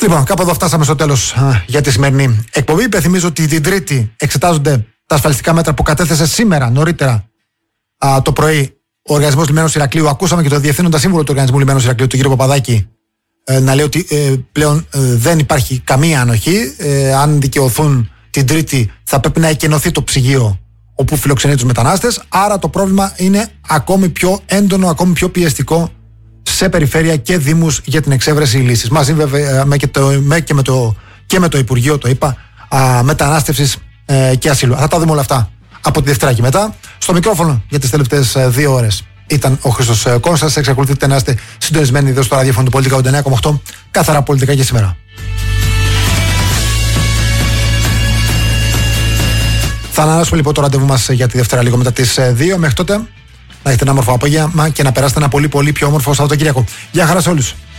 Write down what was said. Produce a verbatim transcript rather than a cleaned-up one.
Λοιπόν, κάπου εδώ φτάσαμε στο τέλος για τη σημερινή εκπομπή. Υπενθυμίζω ότι την Τρίτη εξετάζονται τα ασφαλιστικά μέτρα που κατέθεσε σήμερα νωρίτερα α, το πρωί ο Οργανισμός Λιμένος Ηρακλείου. Ακούσαμε και το Διευθύνοντα Σύμβουλο του Οργανισμού Λιμένος Ηρακλείου, τον κύριο Παπαδάκη, ε, να λέει ότι ε, πλέον ε, δεν υπάρχει καμία ανοχή. Ε, αν δικαιωθούν την Τρίτη, θα πρέπει να εκενωθεί το ψυγείο όπου φιλοξενεί τους μετανάστες. Άρα το πρόβλημα είναι ακόμη πιο έντονο, ακόμη πιο πιεστικό σε περιφέρεια και δήμους για την εξέβρεση λύσης. Μαζί βέβαια με και, το, με και, με το, και με το Υπουργείο, το είπα, α, μετανάστευσης ε, και ασύλου. Θα τα δούμε όλα αυτά από τη Δευτέρα και μετά. Στο μικρόφωνο για τις τελευταίες ε, δύο ώρες ήταν ο Χρήστος ε, Κόνστας. Εξακολουθείτε να είστε συντονισμένοι εδώ στο ραδιόφωνο του Πολιτικά ογδόντα εννέα κόμμα οκτώ. Καθαρά πολιτικά και σήμερα. Θα ανανεώσουμε λοιπόν το ραντεβού μας για τη Δευτέρα λίγο μετά τις δύο. Μέχρι τότε να έχετε ένα όμορφο απόγευμα και να περάσετε ένα πολύ πολύ πιο όμορφο Σαββατοκύριακο. Γεια χαρά σε όλους.